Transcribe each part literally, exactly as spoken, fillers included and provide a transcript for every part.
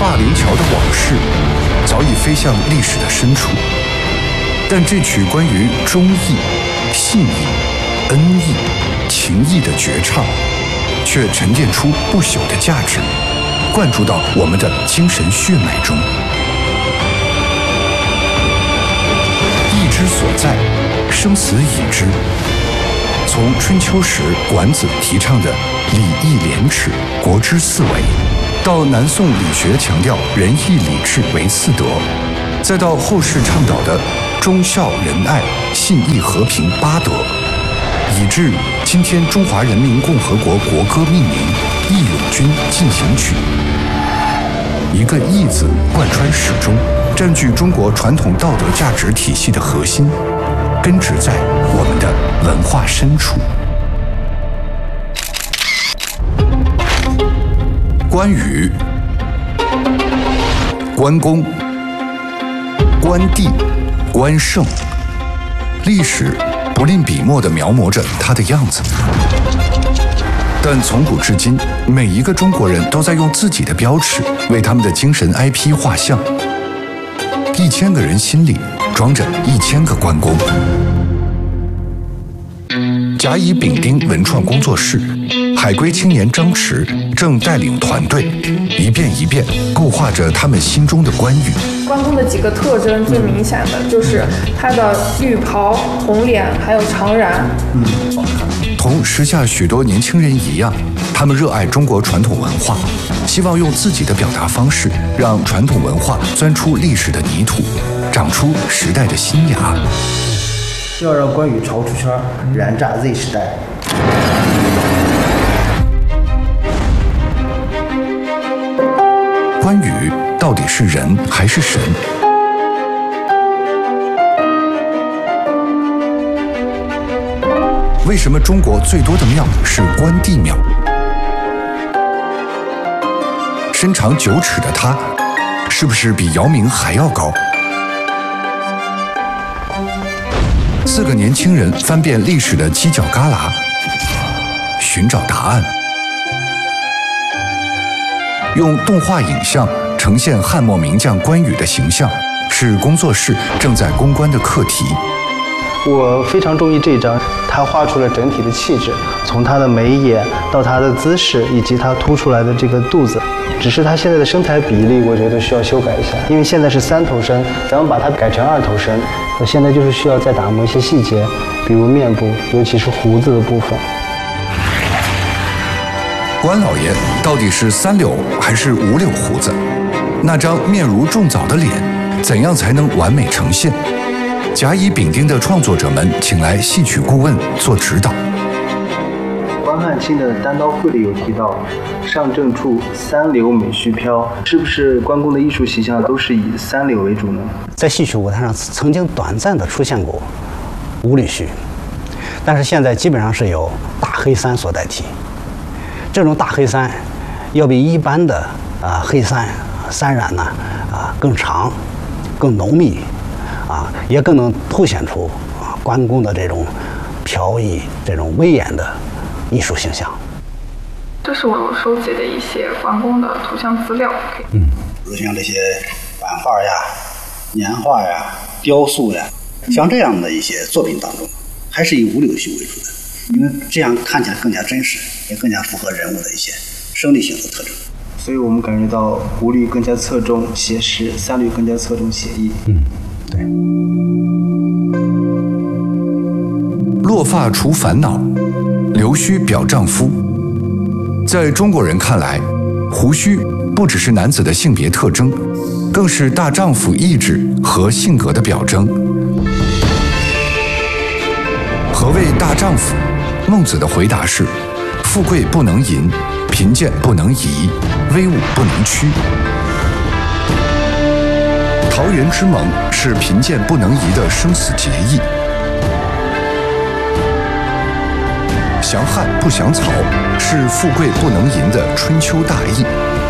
霸陵桥的往事，早已飞向历史的深处。但这曲关于忠义、信义、恩义、情义的绝唱，却沉淀出不朽的价值，灌注到我们的精神血脉中。义之所在，生死以之。从春秋时管子提倡的礼义廉耻、国之四维，到南宋理学强调仁义礼智为四德，再到后世倡导的忠孝仁爱、信义和平八德，以致今天中华人民共和国国歌命名《义勇军进行曲》。一个义字贯穿始终，占据中国传统道德价值体系的核心，根植在我们的文化深处。关羽、关公、关帝、关胜，历史不吝笔墨地描摹着他的样子。但从古至今，每一个中国人都在用自己的标尺为他们的精神 I P 画像。一千个人心里装着一千个关公。甲乙丙丁文创工作室，海归青年张弛正带领团队，一遍一遍构画着他们心中的关羽。 关公的几个特征最明显的就是他的绿袍、红脸，还有长髯。 嗯，好看。同时下许多年轻人一样，他们热爱中国传统文化，希望用自己的表达方式，让传统文化钻出历史的泥土，长出时代的新芽。 要让关羽超出圈，燃炸 Z 时代。 关羽到底是人还是神？为什么中国最多的庙是关帝庙？身长九尺的他，是不是比姚明还要高？四个年轻人翻遍历史的犄角旮旯，寻找答案。用动画影像呈现汉末名将关羽的形象，是工作室正在攻关的课题。 我非常中意这张，他画出了整体的气质，从他的眉眼到他的姿势，以及他凸出来的这个肚子。只是他现在的身材比例，我觉得需要修改一下，因为现在是三头身，咱们把它改成二头身。我现在就是需要再打磨一些细节，比如面部，尤其是胡子的部分。 关老爷到底是三绺还是五绺胡子？那张面如重枣的脸，怎样才能完美呈现？甲乙丙丁的创作者们请来戏曲顾问做指导。 关汉卿的单刀会里有提到，上正处三绺美须飘，是不是关公的艺术形象都是以三绺为主呢？ 在戏曲舞台上曾经短暂的出现过五绺须，但是现在基本上是由大黑衫所代替。这种大黑衫要比一般的啊、呃、黑衫衫染呢啊、呃、更长、更浓密啊，也更能凸显出啊关公的这种飘逸、这种威严的艺术形象。 这是我收集的一些关公的图像资料。 嗯，比如像这些版画呀、年画呀、雕塑呀，像这样的一些作品当中，还是以五绺须为主的，因为这样看起来更加真实，也更加符合人物的一些生理性的特征。 所以我们感觉到五绺更加侧重写实，三绺更加侧重写意。 嗯，对。 落发除烦恼，留须表丈夫。在中国人看来，胡须不只是男子的性别特征，更是大丈夫意志和性格的表征。何谓大丈夫？孟子的回答是：富贵不能淫，贫贱不能移，威武不能屈。桃园之盟是贫贱不能移的生死结义。降汉不降曹是富贵不能淫的春秋大义。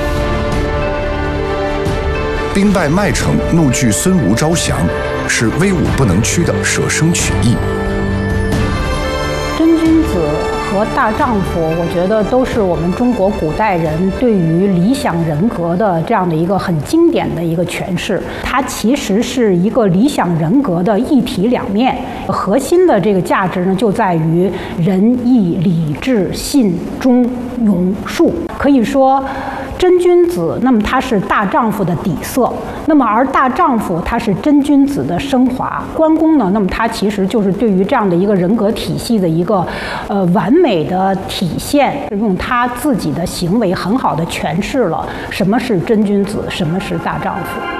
兵败麦城，怒拒孙吴招降，是威武不能屈的舍生取义。 真君子和大丈夫，我觉得都是我们中国古代人对于理想人格的这样的一个很经典的一个诠释。它其实是一个理想人格的一体两面，核心的这个价值呢，就在于仁义礼智信忠勇术。可以说，真君子，那么他是大丈夫的底色，那么而大丈夫他是真君子的升华。关公呢，那么他其实就是对于这样的一个人格体系的一个呃完美的体现，用他自己的行为很好的诠释了什么是真君子，什么是大丈夫。